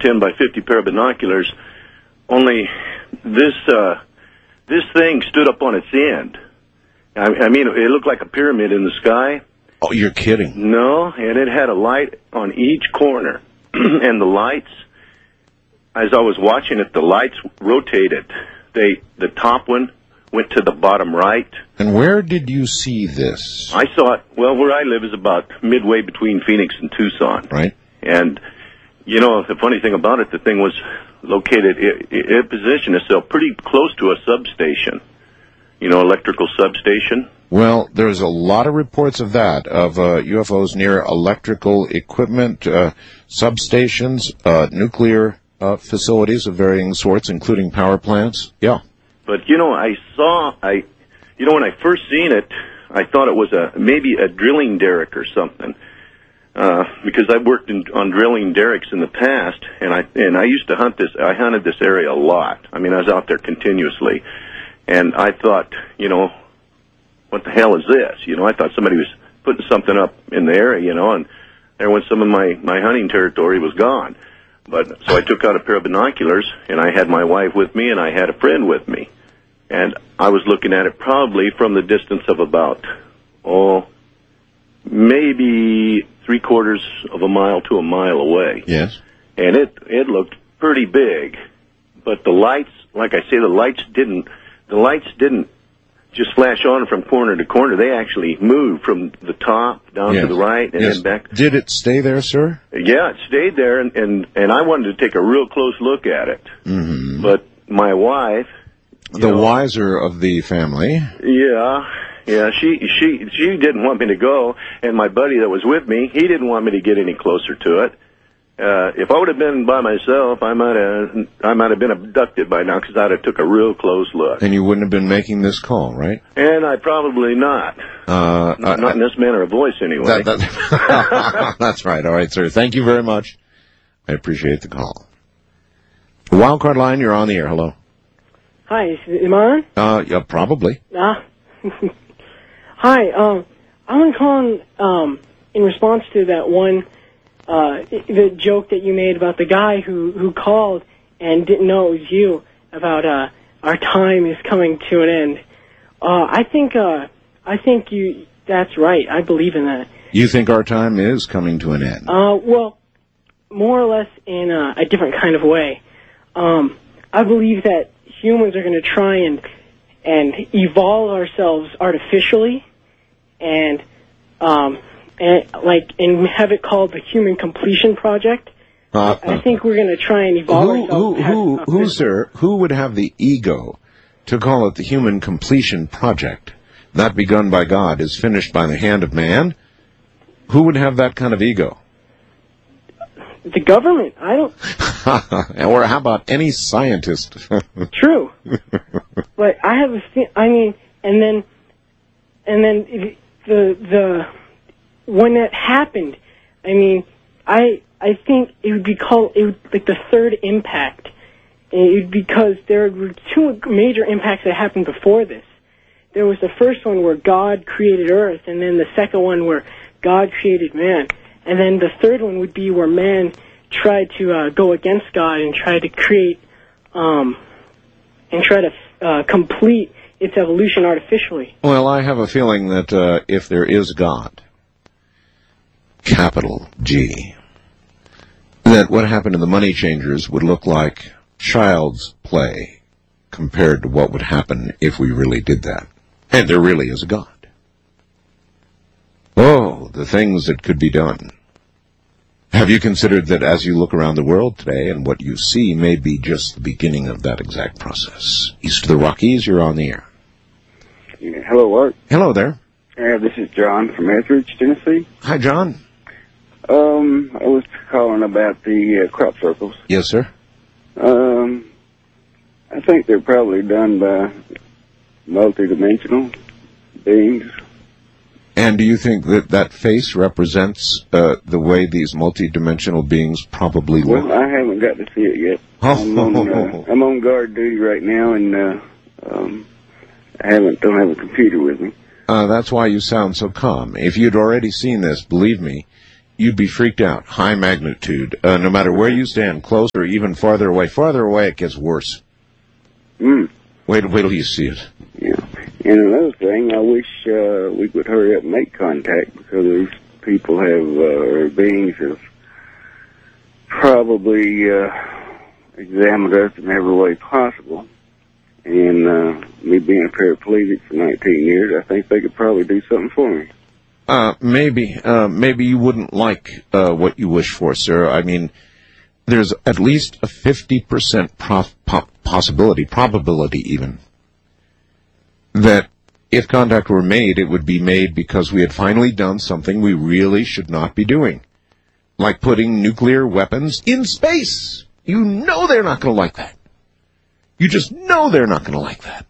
10 by 50 pair of binoculars, only this thing stood up on its end. I mean, it looked like a pyramid in the sky. Oh, you're kidding. No, and it had a light on each corner. And the lights, as I was watching it, the lights rotated. The top one went to the bottom right. And where did you see this? I saw it, well, where I live is about midway between Phoenix and Tucson. Right. And, you know, the funny thing about it, the thing was located, it positioned itself pretty close to a substation, you know, electrical substation. Well, there's a lot of reports of that, of UFOs near electrical equipment, substations, nuclear facilities of varying sorts, including power plants. Yeah. But, you know, when I first seen it, I thought it was maybe a drilling derrick or something. Because I've worked on drilling derricks in the past, and I used to hunt this. I hunted this area a lot. I mean, I was out there continuously, and I thought, you know, what the hell is this? You know, I thought somebody was putting something up in the area, you know, and there went some of my hunting territory was gone. But so I took out a pair of binoculars, and I had my wife with me, and I had a friend with me, and I was looking at it probably from the distance of about maybe 3/4 of a mile to a mile away. Yes. And it looked pretty big, but the lights, like I say, the lights didn't just flash on from corner to corner. They actually moved from the top down to the right and then back. Did it stay there, sir? Yeah, it stayed there, and I wanted to take a real close look at it. Mm-hmm. But my wife, the wiser of the family. Yeah, she didn't want me to go, and my buddy that was with me, he didn't want me to get any closer to it. If I would have been by myself, I might have been abducted by now, because I'd have took a real close look. And you wouldn't have been making this call, right? And I probably not. Not in this manner of voice, anyway. That's right. All right, sir. Thank you very much. I appreciate the call. Wildcard line, you're on the air. Hello. Hi, am I on? Yeah, probably. Hi, I'm calling in response to that one, the joke that you made about the guy who called and didn't know it was you, about our time is coming to an end. I think that's right. I believe in that. You think our time is coming to an end? Well, more or less in a different kind of way. I believe that humans are going to try and evolve ourselves artificially, and have it called the Human Completion Project. I think we're going to try and evolve ourselves. Who would have the ego to call it the Human Completion Project? Not begun by God, is finished by the hand of man? Who would have that kind of ego? The government. I don't. Or how about any scientist? True. But I have and then the when that happened, I think it would be called like the third impact. Because there were two major impacts that happened before this. There was the first one where God created Earth, and then the second one where God created man. And then the third one would be where man tried to go against God and try to create, and try to complete its evolution artificially. Well, I have a feeling that if there is God, capital G, that what happened to the money changers would look like child's play compared to what would happen if we really did that. And there really is a God. Oh, the things that could be done. Have you considered that as you look around the world today and what you see may be just the beginning of that exact process? East of the Rockies, you're on the air. Yeah, hello, Art. Hello there. This is John from Etheridge, Tennessee. Hi, John. I was calling about the crop circles. Yes, sir. I think they're probably done by multidimensional beings. And do you think that that face represents the way these multidimensional beings probably look? Well, I haven't got to see it yet. I'm on guard duty right now, and I don't have a computer with me. That's why you sound so calm. If you'd already seen this, believe me, you'd be freaked out. High magnitude. No matter where you stand, close or even farther away. Farther away, it gets worse. Wait till you see it. Yeah. And another thing, I wish we could hurry up and make contact, because these people or beings have probably examined us in every way possible. And me being a paraplegic for 19 years, I think they could probably do something for me. Maybe you wouldn't like what you wish for, sir. I mean, there's at least a 50% probability even, that if contact were made, it would be made because we had finally done something we really should not be doing, like putting nuclear weapons in space. You know they're not going to like that. You just know they're not going to like that.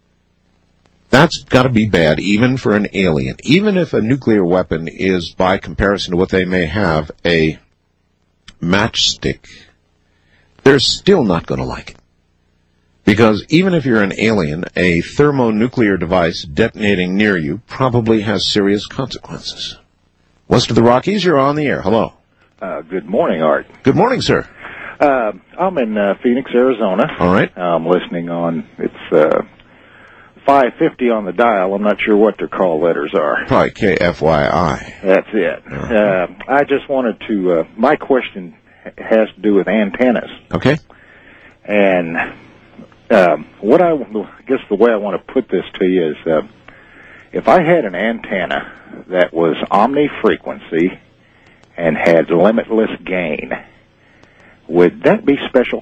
That's got to be bad, even for an alien. Even if a nuclear weapon is, by comparison to what they may have, a matchstick, they're still not going to like it. Because even if you're an alien, a thermonuclear device detonating near you probably has serious consequences. West of the Rockies, you're on the air. Hello. Good morning, Art. Good morning, sir. I'm in Phoenix, Arizona. All right. I'm listening on, it's 550 on the dial. I'm not sure what their call letters are. Probably KFYI. That's it. Uh-huh. I just wanted to, my question has to do with antennas. Okay. And what I guess the way I want to put this to you is, if I had an antenna that was omni-frequency and had limitless gain, would that be special?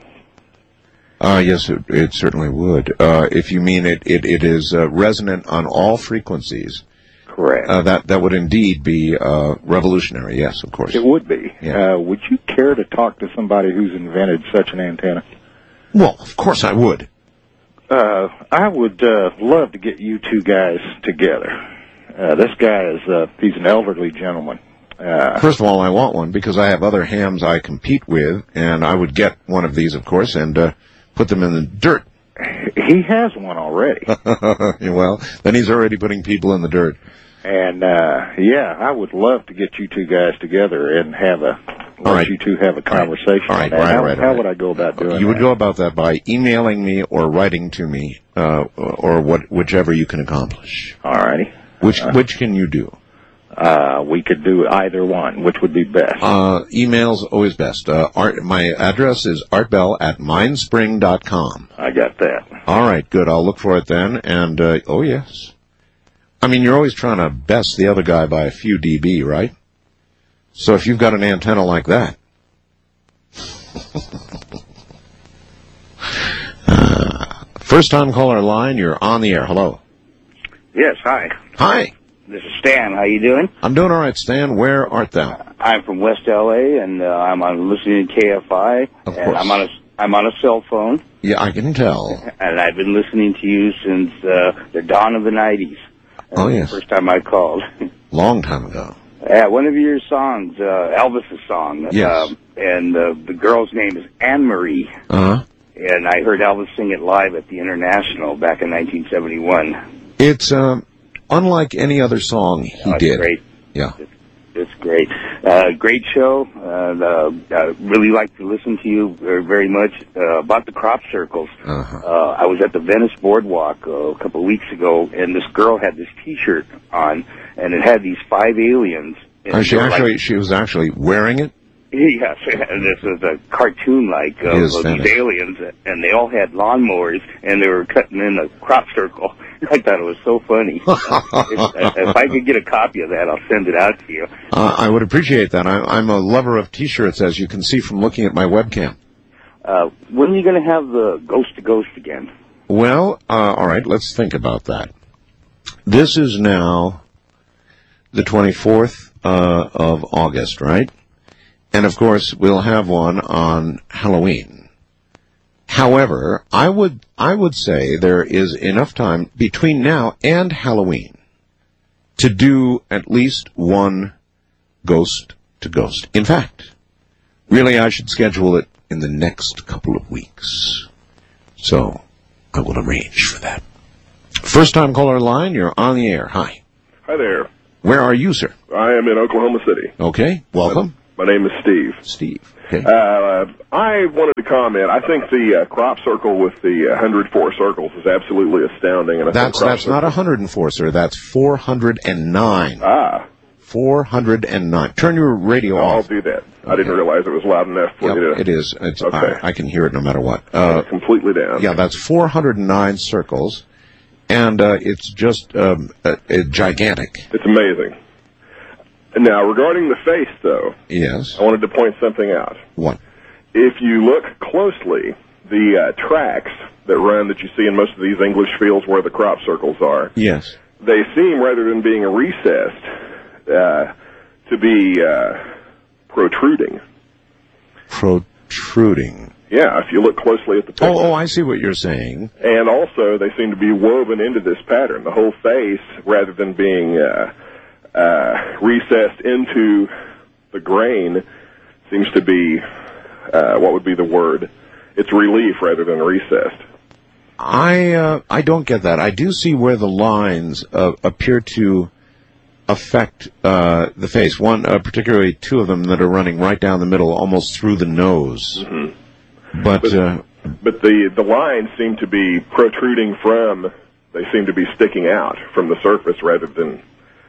Yes, it certainly would. If you mean it is resonant on all frequencies. Correct. That would indeed be revolutionary. Yes, of course. It would be. Yeah. Would you care to talk to somebody who's invented such an antenna? Well, of course I would. I would love to get you two guys together. This guy is he's an elderly gentleman. First of all, I want one because I have other hams I compete with, and I would get one of these, of course, and put them in the dirt. He has one already. Well, then he's already putting people in the dirt. And, I would love to get you two guys together and let you two have a conversation. All right. How would I go about doing that? You would go about that by emailing me or writing to me, or whichever you can accomplish. All righty. Which can you do? We could do either one. Which would be best? Email's always best. My address is artbell@mindspring.com. I got that. All right, good. I'll look for it then. And, oh, yes. I mean, you're always trying to best the other guy by a few dB, right? So if you've got an antenna like that. First time caller line, you're on the air. Hello. Yes, hi. Hi. This is Stan. How you doing? I'm doing all right, Stan. Where art thou? I'm from West LA, and I'm listening to KFI. Of and course. I'm on a cell phone. Yeah, I can tell. And I've been listening to you since the dawn of the 90s. Oh, yes. The first time I called. Long time ago. Yeah, one of your songs, Elvis's song. Yes. And the girl's name is Anne-Marie. Uh-huh. And I heard Elvis sing it live at the International back in 1971. It's unlike any other song he did. Great. Yeah. It's great. Great show. Really like to listen to you very much. About the crop circles. Uh-huh. I was at the Venice Boardwalk a couple of weeks ago, and this girl had this T-shirt on, and it had these 5 aliens. She was actually wearing it? Yes, and this was a cartoon of these aliens, and they all had lawnmowers, and they were cutting in a crop circle. I thought it was so funny. If I could get a copy of that, I'll send it out to you. I would appreciate that. I'm a lover of T-shirts, as you can see from looking at my webcam. When are you going to have the Ghost to Ghost again? Well, all right, let's think about that. This is now the 24th of August, right? And, of course, we'll have one on Halloween. However, I would say there is enough time between now and Halloween to do at least one Ghost to Ghost. In fact, really I should schedule it in the next couple of weeks. So I will arrange for that. First time caller line, you're on the air. Hi. Hi there. Where are you, sir? I am in Oklahoma City. Okay, welcome. My name is Steve. Steve. Okay. I wanted to comment. I think the crop circle with the 104 circles is absolutely astounding. And that's not 104, sir. That's 409. 409. Turn your radio off. I'll do that. Okay. I didn't realize it was loud enough for you to... It is. Okay. I can hear it no matter what. Completely down. Yeah, that's 409 circles, and it's just gigantic. It's amazing. Now, regarding the face, though, yes, I wanted to point something out. What? If you look closely, the tracks that you see in most of these English fields where the crop circles are, yes, they seem, rather than being recessed, to be protruding. Protruding. Yeah, if you look closely at the picture. Oh, I see what you're saying. And also, they seem to be woven into this pattern. The whole face, rather than being recessed into the grain, seems to be, what would be the word? It's relief rather than recessed. I don't get that. I do see where the lines appear to affect the face. One, particularly two of them that are running right down the middle, almost through the nose. Mm-hmm. But the lines seem to be protruding they seem to be sticking out from the surface rather than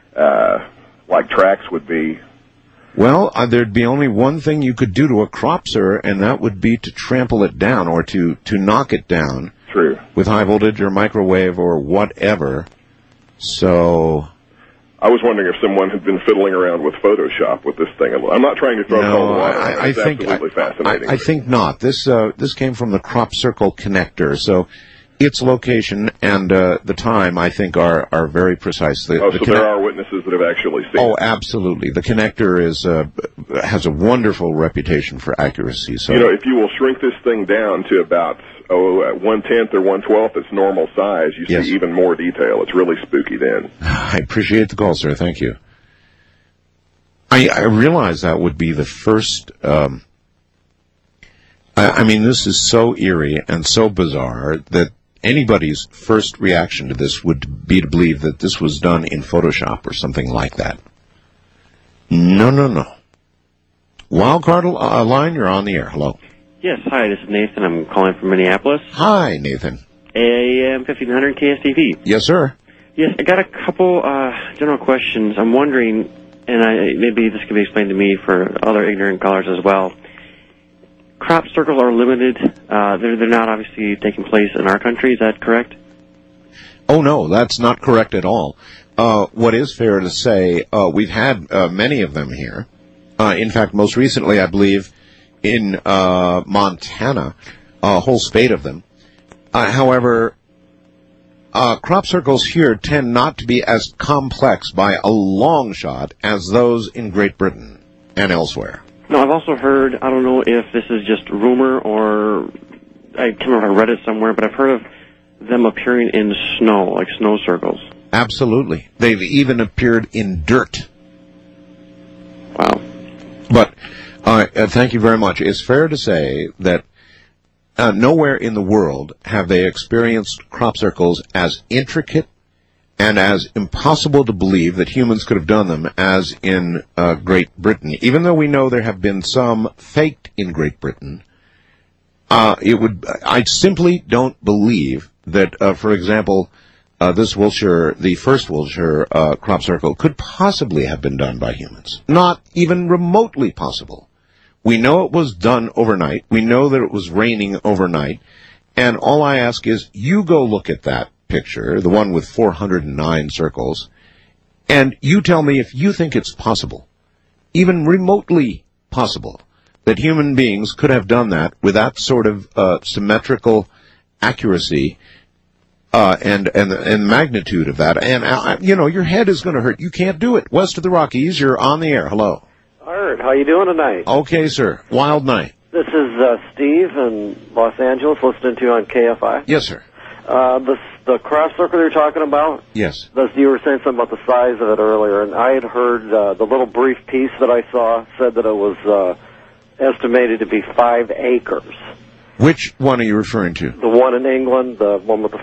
like tracks would be. Well, there'd be only one thing you cops do to a crop, sir, and that would be to trample it down or to knock it down. True. With high voltage or microwave or whatever. So... I was wondering if someone had been fiddling around with Photoshop with this thing. I'm not trying to throw cold water. It's absolutely fascinating. I think not. This came from the crop circle connector, so its location and the time, I think, are very precise. There are witnesses that have actually seen it. Oh, absolutely. The connector has a wonderful reputation for accuracy. So if you will shrink this thing down to about 1/10 or 1/12 its normal size, you see even more detail. It's really spooky then. I appreciate the call, sir. Thank you. I realize that would be the first... I mean, this is so eerie and so bizarre that anybody's first reaction to this would be to believe that this was done in Photoshop or something like that. No. Wildcard line, you're on the air. Hello. Yes, hi, this is Nathan. I'm calling from Minneapolis. Hi, Nathan. AM 1500 KSTP. Yes, sir. Yes, I got a couple general questions. I'm wondering, and maybe this can be explained to me for other ignorant callers as well. Crop circles are limited. They're not obviously taking place in our country. Is that correct? Oh, no, that's not correct at all. What is fair to say, we've had many of them here. In fact, most recently, I believe, in Montana, a whole spate of them. However, crop circles here tend not to be as complex by a long shot as those in Great Britain and elsewhere. No, I've also heard, I don't know if this is just rumor or I can't remember if I read it somewhere, but I've heard of them appearing in snow, like snow circles. Absolutely. They've even appeared in dirt. Wow. But thank you very much. It's fair to say that nowhere in the world have they experienced crop circles as intricate and as impossible to believe that humans could have done them as in Great Britain. Even though we know there have been some faked in Great Britain, I simply don't believe that, for example, the first Wilshire crop circle could possibly have been done by humans. Not even remotely possible. We know it was done overnight. We know that it was raining overnight. And all I ask is, you go look at that picture, the one with 409 circles, and you tell me if you think it's possible, even remotely possible, that human beings could have done that with that sort of symmetrical accuracy and magnitude of that. And, your head is going to hurt. You can't do it. West of the Rockies, you're on the air. Hello. Art, how you doing tonight? Okay, sir. Wild night. This is Steve in Los Angeles, listening to you on KFI. Yes, sir. The crop circle you're talking about? Yes. You were saying something about the size of it earlier, and I had heard the little brief piece that I saw said that it was estimated to be 5 acres. Which one are you referring to? The one in England, the one with the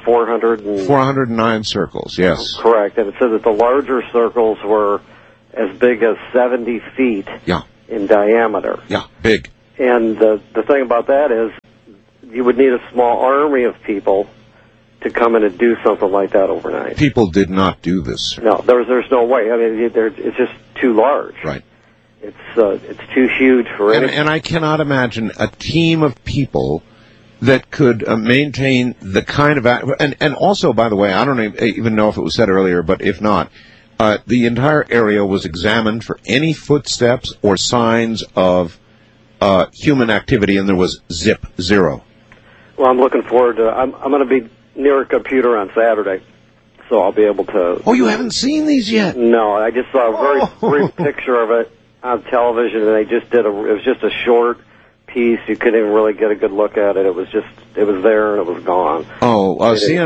409 circles, yes. Correct. And it said that the larger circles were as big as 70 feet in diameter. Yeah, big. And the thing about that is you would need a small army of people to come in and do something like that overnight. People did not do this. No, there's no way. I mean, it's just too large. Right. It's too huge for anything. And I cannot imagine a team of people that could maintain the kind of... And also, by the way, I don't even know if it was said earlier, but if not, the entire area was examined for any footsteps or signs of human activity, and there was zero. Well, I'm looking forward to... I'm going to be near a computer on Saturday, so I'll be able to... Oh, you haven't seen these yet? No, I just saw a very brief picture of it on television, and they just did it was just a short piece. You couldn't even really get a good look at it. It was there and it was gone. Oh,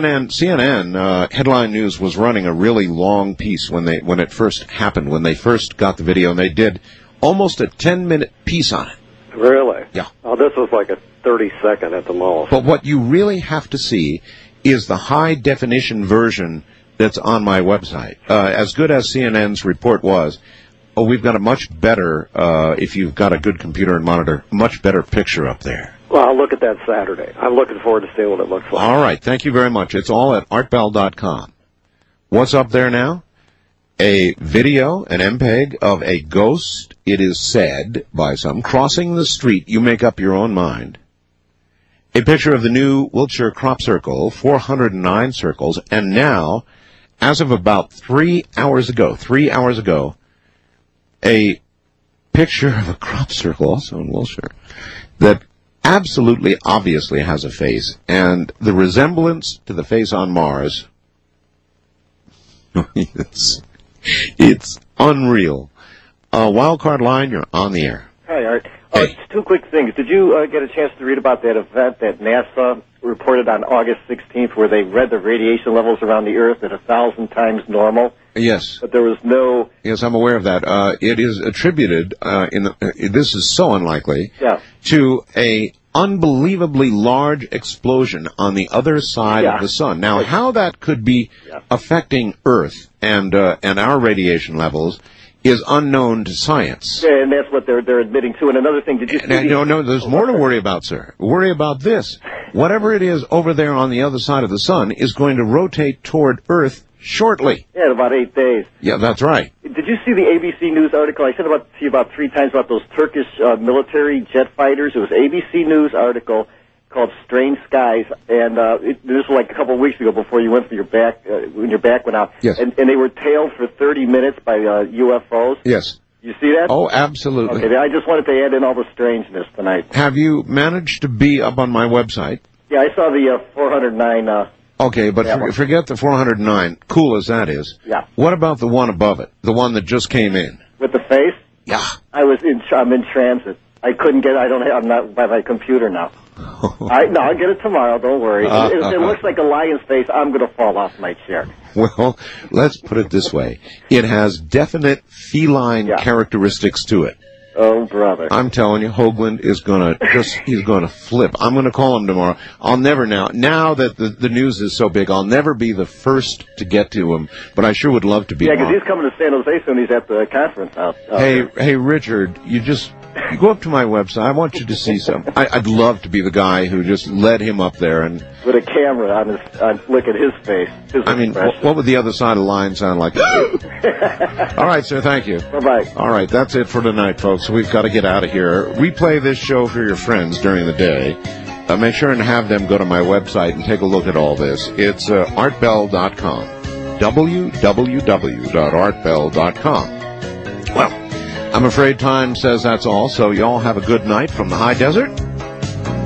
CNN Headline News was running a really long piece when it first happened, when they first got the video, and they did almost a 10-minute piece on it. Really? Yeah. Oh, this was like a 30-second at the most. But what you really have to see is the high-definition version that's on my website. As good as CNN's report was, we've got a much better, if you've got a good computer and monitor, much better picture up there. Well, I'll look at that Saturday. I'm looking forward to seeing what it looks like. All right. Thank you very much. It's all at artbell.com. What's up there now? A video, an MPEG of a ghost, it is said by some, crossing the street. You make up your own mind. A picture of the new Wiltshire crop circle, 409 circles, and now, as of about 3 hours ago, a picture of a crop circle, also in Wiltshire, that absolutely, obviously has a face, and the resemblance to the face on Mars, it's unreal. Wildcard Line, you're on the air. Hi, Art. Hey. Just two quick things. Did you get a chance to read about that event that NASA reported on August 16th where they read the radiation levels around the Earth at 1,000 times normal? Yes. But there was no... Yes, I'm aware of that. It is attributed, this is so unlikely, to a unbelievably large explosion on the other side of the sun. Now, how that could be affecting Earth and our radiation levels is unknown to science. Yeah, and that's what they're admitting to. And another thing, did you see... No, there's more to worry about, sir. Worry about this. Whatever it is over there on the other side of the sun is going to rotate toward Earth shortly. Yeah, in about 8 days. Yeah, that's right. Did you see the ABC News article? I said to you about 3 times about those Turkish military jet fighters. It was ABC News article called Strange Skies, and this was like a couple of weeks ago before you went for your back, when your back went out. Yes. And they were tailed for 30 minutes by UFOs. Yes. You see that? Oh, absolutely. Okay, I just wanted to add in all the strangeness tonight. Have you managed to be up on my website? Yeah, I saw the 409... Okay, but forget the 409, cool as that is. Yeah. What about the one above it, the one that just came in? With the face? Yeah. I'm in transit. I couldn't get I'm not by my computer now. I'll get it tomorrow, don't worry. It looks like a lion's face. I'm going to fall off my chair. Well, let's put it this way. It has definite feline characteristics to it. Oh, brother. I'm telling you, Hoagland is he's going to flip. I'm going to call him tomorrow. I'll never now that the news is so big, I'll never be the first to get to him, but I sure would love to be. Yeah, because he's coming to San Jose soon. He's at the conference out Hey, Richard, you go up to my website. I want you to see something. I'd love to be the guy who just led him up there and with a camera on look at his face. What would the other side of the line sound like? All right, sir. Thank you. Bye-bye. All right, that's it for tonight, folks. We've got to get out of here. Replay this show for your friends during the day. Make sure and have them go to my website and take a look at all this. It's artbell.com. www.artbell.com. Well, I'm afraid time says that's all, so y'all have a good night from the high desert.